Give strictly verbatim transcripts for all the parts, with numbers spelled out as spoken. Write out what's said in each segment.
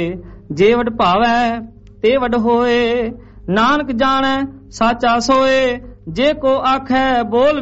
जे वड भावै ते वड होए, नानक जाने साचा सोए, जे को आखै बोल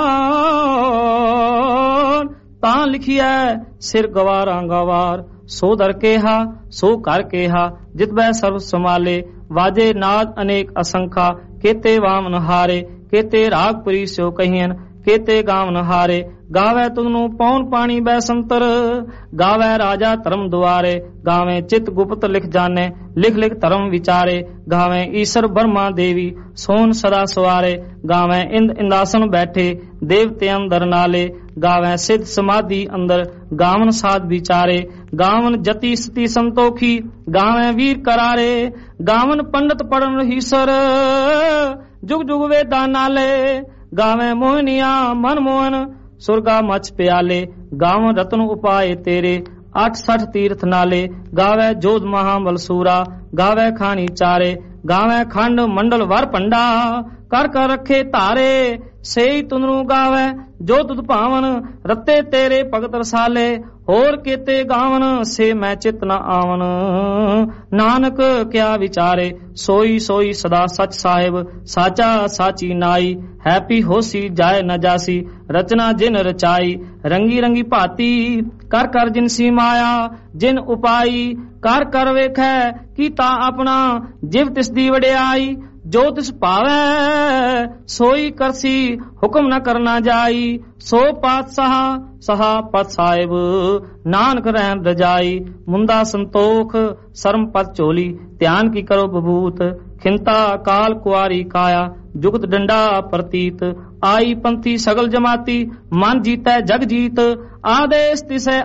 विगान, तां लिखिए सिर गवारा गवार, सो दर केहा सो कर केहा, जित बै सर्व समाले, वाजे नाद अनेक असंखा, केते वामन हारे, केते राग पुरी स्यो कहियन, केते गावन हारे, गावे तुगनु पौन पानी बैसंतर, गावे राजा धर्म दुआरे, गावे चित गुप्त लिख जाने, लिख लिख धर्म विचारे, गावे ईश्वर ब्रह्मा देवी सोन सदा सवारे, गावे इंद इंदासन बैठे देवते अंदर नाले, गावे सिद्ध समाधि अंदर गावन साध विचारे, गावन जति स्ति संतोखी, गावे वीर करारे, गावन पंडित पढ़न ईश्वर, जुग जुग वेदा नाले, गावे मोहनिया मन मोहन सुरगा मच प्याले, गावन रत्न उपाय तेरे आठ सठ तीर्थ नाले, गावे जोध महाबल सूरा, गावे खानी चारे, गावे खंड मंडल वर पंडा, कर कर रखे तारे, से तुनरू गावे जो तुद भावन, रत्ते तेरे भगत रसाले, होर केते गावन से मैं चित न आवन, नानक क्या विचारे, सोई सोई सदा सच साहिब, साचा साची नाई, हैपी होसी जाए न जासी, रचना जिन रचाई, रंगी रंगी भाती, कर कर जिनसी माया, जिन उपाई, कर कर वेखै कीता अपना, जिव तिस दी वड्याई, जो तिस पावै सोई करसी, हुक्म न करना जाई, सो पातशाह सहा पत साहिब, नानक रहन रजाई, मुंदा संतोख शर्म पत चोली, ध्यान की करो बभूत, खिंता काल कुआरी काया, जुगत डंडा प्रतीत, आई पंथी सगल जमाती, मन जीतै जग जीत, आदेश तिसै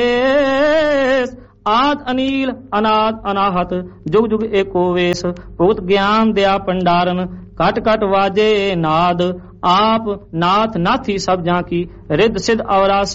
आदेश, आद अनील अनाद अनाहत, जुग जुग एको वेश, भुगत ज्ञान दया पंडारन, कट कट वाजे नाद, आप नाथ नाथी सब जाकी, रिद सिद्ध अवरा